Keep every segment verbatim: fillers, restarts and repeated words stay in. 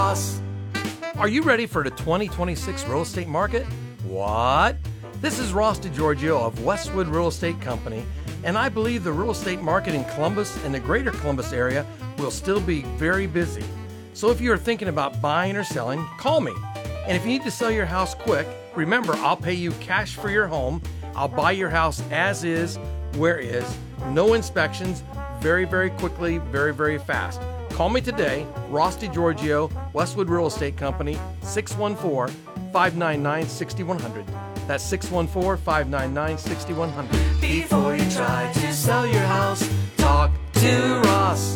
Ross. Are you ready for the twenty twenty-six real estate market? What? This is Ross DiGiorgio of Westwood Real Estate Company, and I believe the real estate market in Columbus and the greater Columbus area will still be very busy. So if you are thinking about buying or selling, call me. And if you need to sell your house quick, remember, I'll pay you cash for your home. I'll buy your house as is, where is, no inspections, very, very quickly, very, very fast. Call me today, Ross DiGiorgio, Westwood Real Estate Company, six one four, five nine nine, six one zero zero. That's six one four, five nine nine, six one zero zero. Before you try to sell your house, talk to Ross.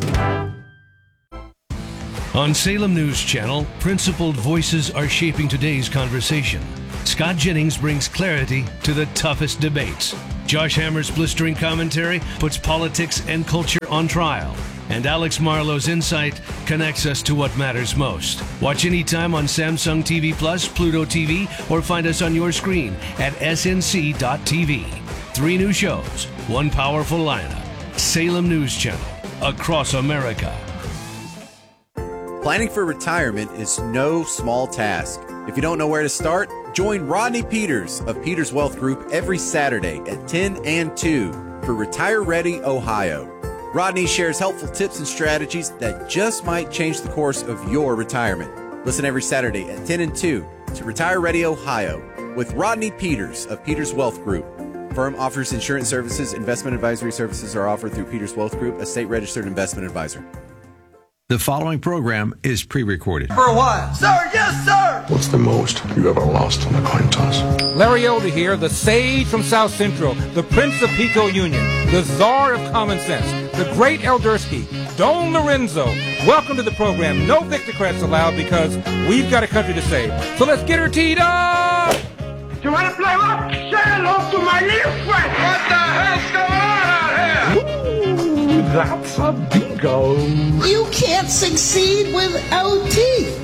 On Salem News Channel, principled voices are shaping today's conversation. Scott Jennings brings clarity to the toughest debates. Josh Hammer's blistering commentary puts politics and culture on trial. And Alex Marlowe's insight connects us to what matters most. Watch anytime on Samsung T V Plus, Pluto T V, or find us on your screen at S N C dot T V. Three new shows, one powerful lineup. Salem News Channel, across America. Planning for retirement is no small task. If you don't know where to start, join Rodney Peters of Peters Wealth Group every Saturday at ten and two for Retire Ready Ohio. Rodney shares helpful tips and strategies that just might change the course of your retirement. Listen every Saturday at ten and two to Retire Ready Ohio with Rodney Peters of Peters Wealth Group. Firm offers insurance services. Investment advisory services are offered through Peters Wealth Group, a state-registered investment advisor. The following program is pre-recorded. For a while. Sir, yes, sir! What's the most you ever lost on a coin toss? Larry Elder here, the sage from South Central, the Prince of Pico Union, the czar of common sense, the great Eldersky, Don Lorenzo. Welcome to the program. No Victocrats allowed because we've got a country to save. So let's get her teed up! You want to play what? Say hello to my little friend! What the hell's going on out here? Ooh, that's a bingo. You can't succeed without teeth.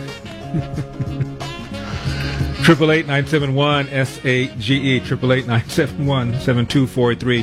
Triple eight nine seven one S A G E. Triple eight nine seven one seven two four three.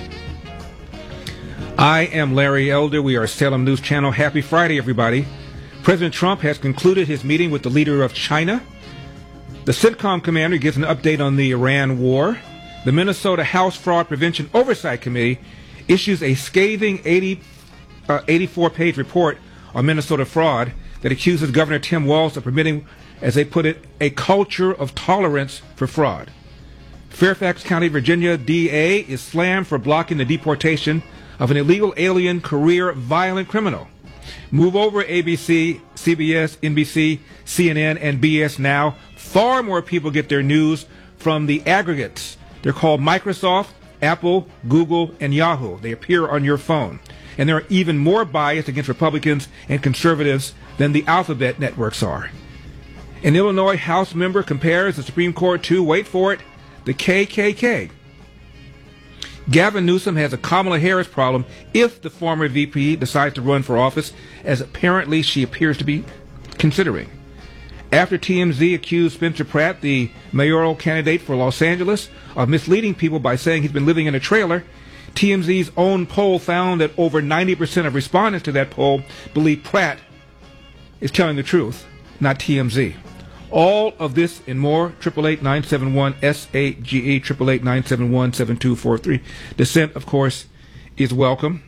I am Larry Elder. We are Salem News Channel. Happy Friday, everybody. President Trump has concluded his meeting with the leader of China. The CENTCOM commander gives an update on the Iran war. The Minnesota House Fraud Prevention Oversight Committee issues a scathing eighty, uh, eighty-four page report on Minnesota fraud that accuses Governor Tim Walz of permitting, as they put it, a culture of tolerance for fraud. Fairfax County, Virginia D A is slammed for blocking the deportation of an illegal alien career violent criminal. Move over A B C, C B S, N B C, C N N, and B S Now. Far more people get their news from the aggregates. They're called Microsoft, Apple, Google, and Yahoo. They appear on your phone. And they're even more biased against Republicans and conservatives than the alphabet networks are. An Illinois House member compares the Supreme Court to, wait for it, the K K K. Gavin Newsom has a Kamala Harris problem if the former V P decides to run for office, as apparently she appears to be considering. After T M Z accused Spencer Pratt, the mayoral candidate for Los Angeles, of misleading people by saying he's been living in a trailer, T M Z's own poll found that over ninety percent of respondents to that poll believe Pratt is telling the truth, not T M Z. All of this and more, triple eight nine seven one S A G E, triple eight nine seven one seven two four three. Dissent, of course, is welcome.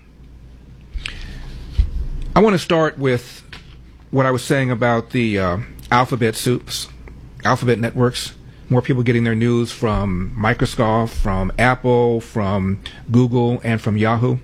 I want to start with what I was saying about the uh, alphabet soups, alphabet networks. More people getting their news from Microsoft, from Apple, from Google, and from Yahoo.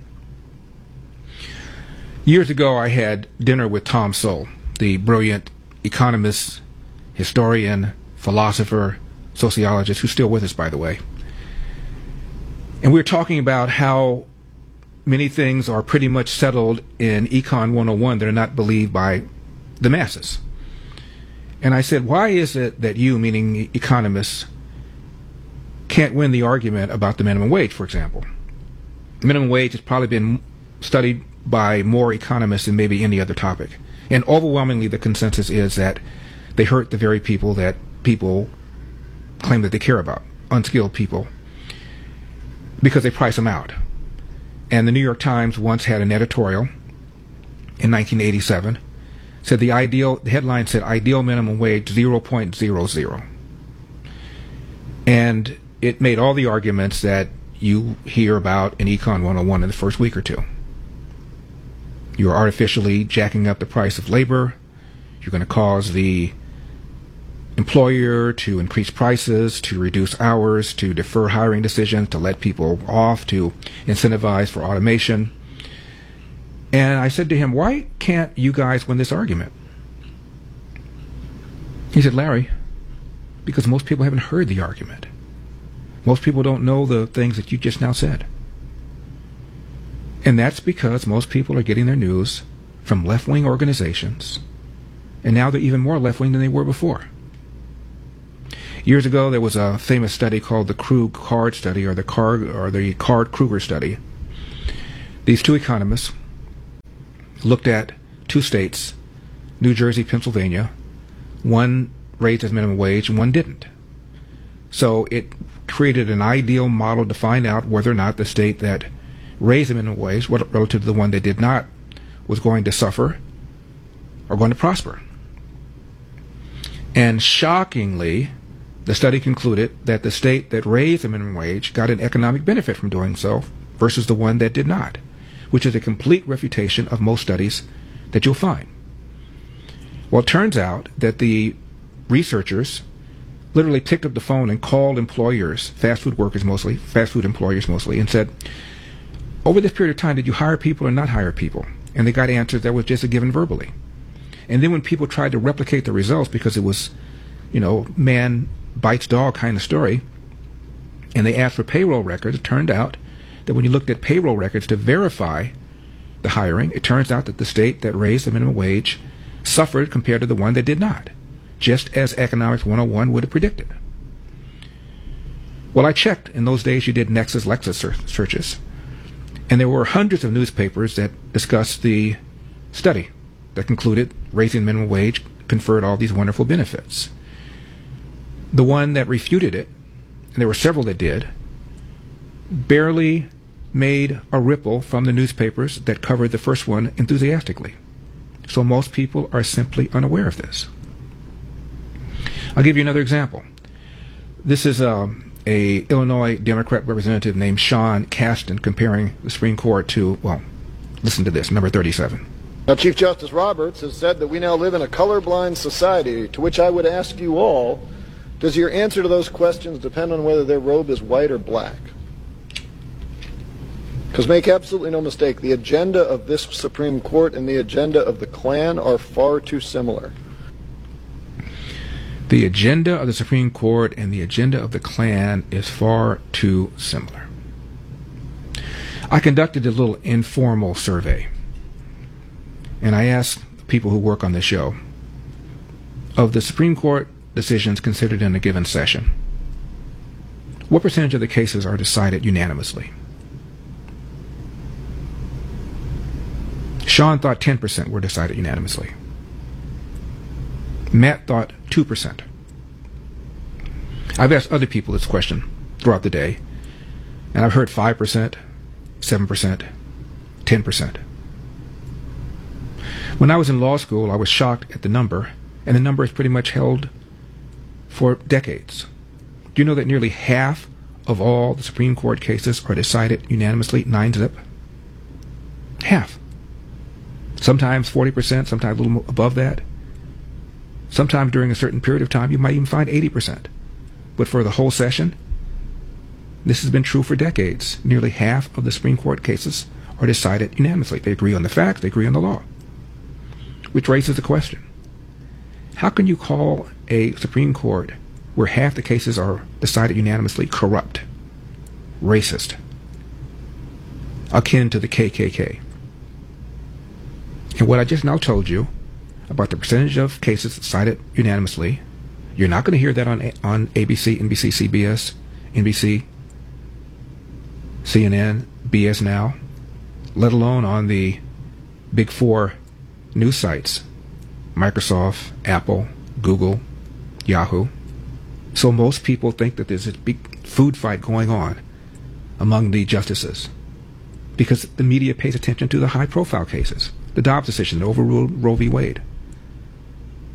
Years ago, I had dinner with Tom Sowell, the brilliant economist, historian, philosopher, sociologist, who's still with us, by the way. And we were talking about how many things are pretty much settled in Econ one oh one that are not believed by the masses. And I said, why is it that you, meaning economists, can't win the argument about the minimum wage, for example? The minimum wage has probably been studied by more economists than maybe any other topic. And overwhelmingly the consensus is that they hurt the very people that people claim that they care about, unskilled people, because they price them out. And the New York Times once had an editorial in nineteen eighty-seven said the ideal, the headline said ideal minimum wage zero point zero zero. And it made all the arguments that you hear about in Econ one oh one in the first week or two. You're artificially jacking up the price of labor. You're going to cause the employer to increase prices, to reduce hours, to defer hiring decisions, to let people off, to incentivize for automation. And I said to him, why can't you guys win this argument? He said, Larry, because most people haven't heard the argument. Most people don't know the things that you just now said. And that's because most people are getting their news from left-wing organizations, and now they're even more left-wing than they were before. Years ago, there was a famous study called the Krug-Card study, or the Card or the Card-Kruger study. These two economists looked at two states, New Jersey, Pennsylvania. One raised its minimum wage and one didn't. So it created an ideal model to find out whether or not the state that raised the minimum wage relative to the one that did not was going to suffer or going to prosper. And shockingly, the study concluded that the state that raised the minimum wage got an economic benefit from doing so versus the one that did not, which is a complete refutation of most studies that you'll find. Well, it turns out that the researchers literally picked up the phone and called employers, fast food workers mostly, fast food employers mostly, and said, over this period of time, did you hire people or not hire people? And they got answers that was just given verbally. And then when people tried to replicate the results, because it was, you know, man bites dog kind of story, and they asked for payroll records, it turned out that when you looked at payroll records to verify the hiring, it turns out that the state that raised the minimum wage suffered compared to the one that did not, just as Economics one oh one would have predicted. Well, I checked. In those days, you did Nexus Lexis searches, and there were hundreds of newspapers that discussed the study that concluded raising the minimum wage conferred all these wonderful benefits. The one that refuted it, and there were several that did, barely made a ripple from the newspapers that covered the first one enthusiastically. So most people are simply unaware of this. I'll give you another example. This is a, a Illinois Democrat representative named Sean Casten comparing the Supreme Court to, well, listen to this, number thirty-seven. Now, Chief Justice Roberts has said that we now live in a colorblind society, to which I would ask you all, does your answer to those questions depend on whether their robe is white or black? Because make absolutely no mistake, the agenda of this Supreme Court and the agenda of the Klan are far too similar. The agenda of the Supreme Court and the agenda of the Klan is far too similar. I conducted a little informal survey, and I asked people who work on this show, of the Supreme Court decisions considered in a given session, what percentage of the cases are decided unanimously? Sean thought ten percent were decided unanimously. Matt thought two percent. I've asked other people this question throughout the day, and I've heard five percent, seven percent, ten percent. When I was in law school, I was shocked at the number, and the number is pretty much held for decades. Do you know that nearly half of all the Supreme Court cases are decided unanimously, nine zip? Half. Sometimes forty percent, sometimes a little above that. Sometimes during a certain period of time, you might even find eighty percent. But for the whole session, this has been true for decades. Nearly half of the Supreme Court cases are decided unanimously. They agree on the facts, they agree on the law. Which raises the question, how can you call a Supreme Court where half the cases are decided unanimously corrupt, racist, akin to the K K K? And what I just now told you about the percentage of cases decided unanimously, you're not going to hear that on on A B C, N B C, C B S, N B C, C N N, B S Now, let alone on the big four news sites, Microsoft, Apple, Google, Yahoo. So most people think that there's a big food fight going on among the justices because the media pays attention to the high-profile cases. The Dobbs decision that overruled Roe v. Wade.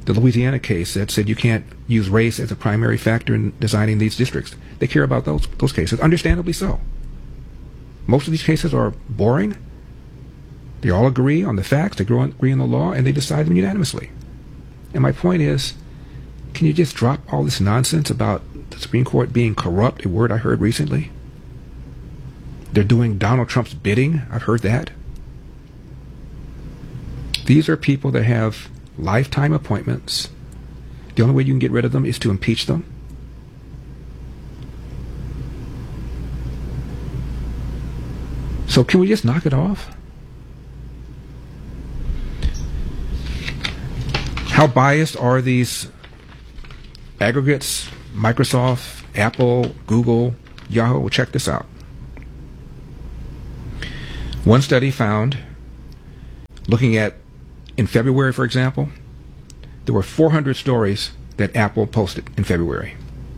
the Louisiana case that said you can't use race as a primary factor in designing these districts. They care about those those cases, understandably so. Most of these cases are boring. They all agree on the facts, they agree on the law, and they decide them unanimously. And my point is, can you just drop all this nonsense about the Supreme Court being corrupt, a word I heard recently? They're doing Donald Trump's bidding. I've heard that. These are people that have lifetime appointments. The only way you can get rid of them is to impeach them. So can we just knock it off? How biased are these aggregates? Microsoft, Apple, Google, Yahoo? Well, check this out. One study found, looking at, in February, for example, there were four hundred stories that Apple posted in February.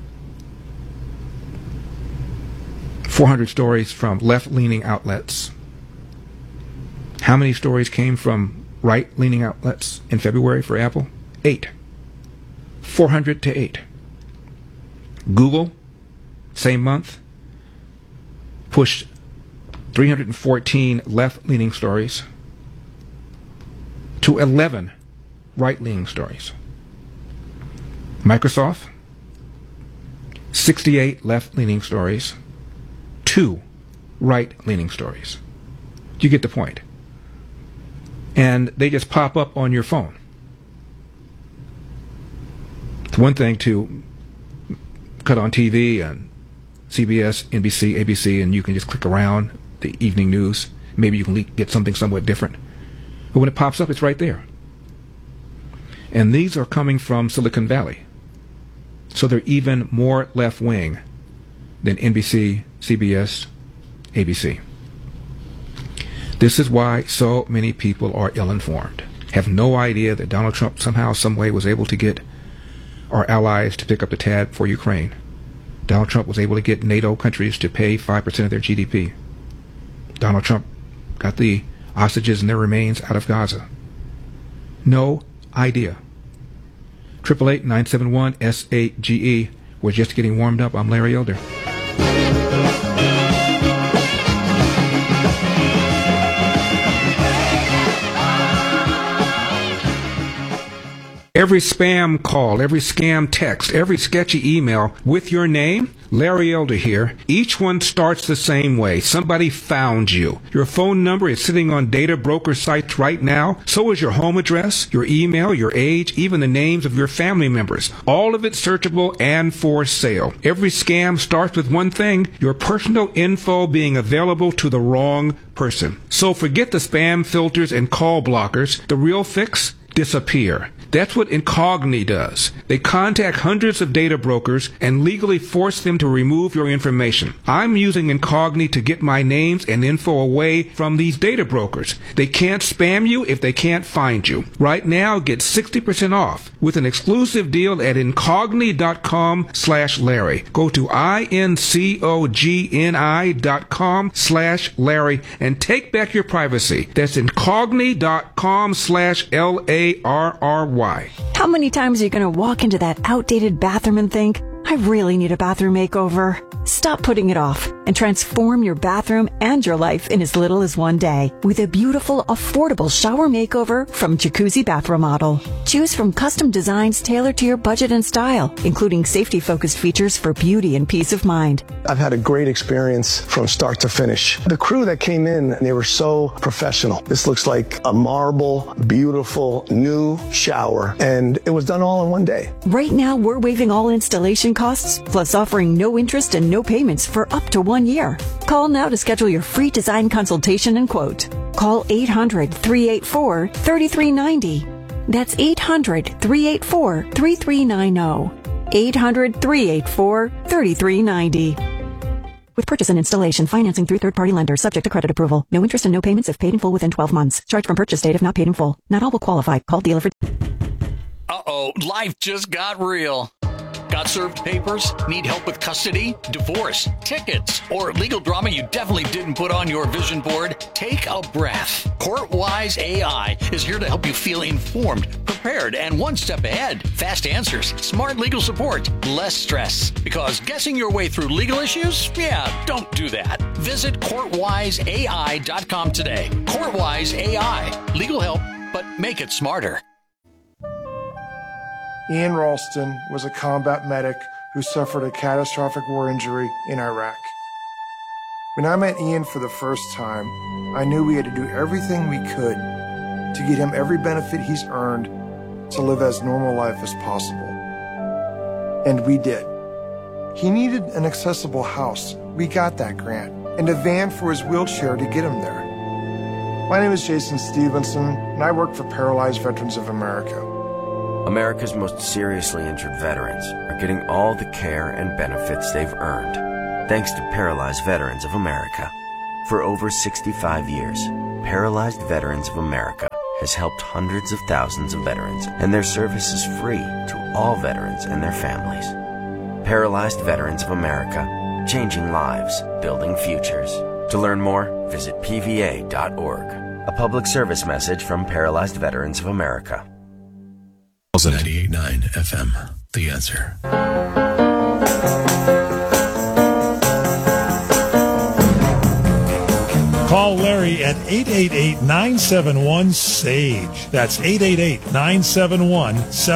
four hundred stories from left-leaning outlets. How many stories came from right-leaning outlets in February for Apple? Eight. four hundred to eight. Google, same month, pushed three hundred fourteen left-leaning stories to eleven right-leaning stories. Microsoft, sixty-eight left-leaning stories, two right-leaning stories. You get the point. And they just pop up on your phone. It's one thing to cut on T V and C B S, N B C, A B C, and you can just click around the evening news. Maybe you can le- get something somewhat different. But when it pops up, it's right there. And these are coming from Silicon Valley. So they're even more left-wing than N B C, C B S, A B C. This is why so many people are ill-informed, have no idea that Donald Trump somehow, some way was able to get our allies to pick up the tab for Ukraine. Donald Trump was able to get NATO countries to pay five percent of their G D P. Donald Trump got the hostages and their remains out of Gaza. No idea. eight eight eight, nine seven one, S eight G E. We're just getting warmed up. I'm Larry Elder. Every spam call, every scam text, every sketchy email with your name, Larry Elder here, each one starts the same way. Somebody found you. Your phone number is sitting on data broker sites right now. So is your home address, your email, your age, even the names of your family members. All of it searchable and for sale. Every scam starts with one thing, your personal info being available to the wrong person. So forget the spam filters and call blockers. The real fix? Disappear. That's what Incogni does. They contact hundreds of data brokers and legally force them to remove your information. I'm using Incogni to get my names and info away from these data brokers. They can't spam you if they can't find you. Right now, get sixty percent off with an exclusive deal at Incogni.com slash Larry. Go to I-N-C-O-G-N-I dot com slash Larry and take back your privacy. That's Incogni.com slash L A R R Y. How many times are you going to walk into that outdated bathroom and think, I really need a bathroom makeover? Stop putting it off and transform your bathroom and your life in as little as one day with a beautiful, affordable shower makeover from Jacuzzi Bath Remodel. Choose from custom designs tailored to your budget and style, including safety-focused features for beauty and peace of mind. I've had a great experience from start to finish. The crew that came in, they were so professional. This looks like a marble, beautiful, new shower, and it was done all in one day. Right now, we're waiving all installation costs, plus offering no interest and no payments for up to one year. Call now to schedule your free design consultation and quote. Call eight hundred, three eight four, three three nine zero. That's eight hundred, three eight four, three three nine zero. eight hundred, three eight four, three three nine zero. With purchase and installation, financing through third-party lenders, subject to credit approval. No interest and no payments if paid in full within twelve months. Charge from purchase date if not paid in full. Not all will qualify. Call dealer for... Uh-oh, life just got real. Got served papers? Need help with custody, divorce, tickets, or legal drama you definitely didn't put on your vision board? Take a breath. CourtWise A I is here to help you feel informed, prepared, and one step ahead. Fast answers, smart legal support, less stress. Because guessing your way through legal issues? Yeah, don't do that. Visit court wise A I dot com today. CourtWise A I. Legal help, but make it smarter. Ian Ralston was a combat medic who suffered a catastrophic war injury in Iraq. When I met Ian for the first time, I knew we had to do everything we could to get him every benefit he's earned to live as normal life as possible. And we did. He needed an accessible house. We got that grant. And a van for his wheelchair to get him there. My name is Jason Stevenson, and I work for Paralyzed Veterans of America. America's most seriously injured veterans are getting all the care and benefits they've earned, thanks to Paralyzed Veterans of America. For over sixty-five years, Paralyzed Veterans of America has helped hundreds of thousands of veterans, and their service is free to all veterans and their families. Paralyzed Veterans of America, changing lives, building futures. To learn more, visit P V A dot org. A public service message from Paralyzed Veterans of America. ninety-eight point nine F M, The Answer. Call Larry at eight eight eight, nine seven one, S A G E. That's eight eight eight, nine seven one, seven